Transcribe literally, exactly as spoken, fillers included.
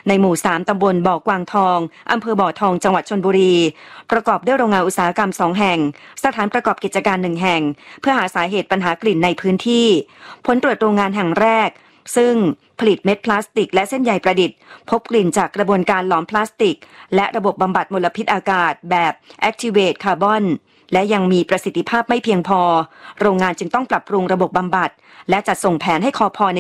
ในหมู่สามตำบลบ่อกวางทองอำเภอบ่อทองจังหวัดชลบุรีประกอบด้วยโรงงานอุตสาหกรรมสองแห่งสถานประกอบกิจการหนึ่งแห่งเพื่อหาสาเหตุปัญหากลิ่นในพื้นที่ผลตรวจโรงงานแห่งแรกซึ่งผลิตเม็ดพลาสติกและเส้นใยประดิษฐ์พบกลิ่นจากกระบวนการหลอมพลาสติกและระบบบำบัดมลพิษอากาศแบบ Activate Carbon และยังมีประสิทธิภาพไม่เพียงพอโรงงานจึงต้องปรับปรุงระบบบำบัดและจัดส่งแผนให้คพใน